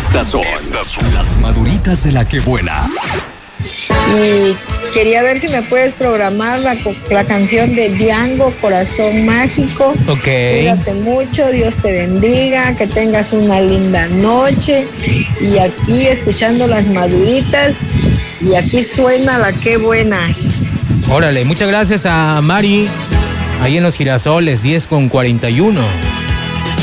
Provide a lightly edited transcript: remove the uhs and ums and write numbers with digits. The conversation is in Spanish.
Estas son las maduritas de la que buena. Y quería ver si me puedes programar la canción de Diango, Corazón Mágico. Ok. Cuídate mucho, Dios te bendiga, que tengas una linda noche. Y aquí escuchando las maduritas, y aquí suena la que buena. Órale, muchas gracias a Mari, ahí en Los Girasoles, 10:41.